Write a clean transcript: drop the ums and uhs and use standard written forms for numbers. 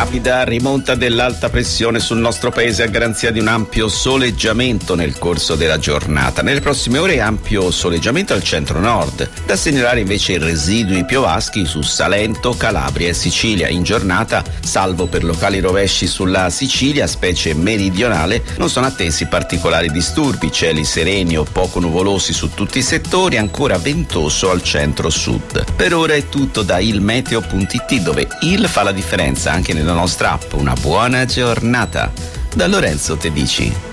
Rapida rimonta dell'alta pressione sul nostro paese a garanzia di un ampio soleggiamento nel corso della giornata. Nelle prossime ore ampio soleggiamento al centro-nord. Da segnalare invece i residui piovaschi su Salento, Calabria e Sicilia. In giornata, salvo per locali rovesci sulla Sicilia, specie meridionale, non sono attesi particolari disturbi. Cieli sereni o poco nuvolosi su tutti i settori, ancora ventoso al centro-sud. Per ora è tutto da ilmeteo.it, dove il fa la differenza anche nella nostra app. Una buona giornata da Lorenzo Tedici.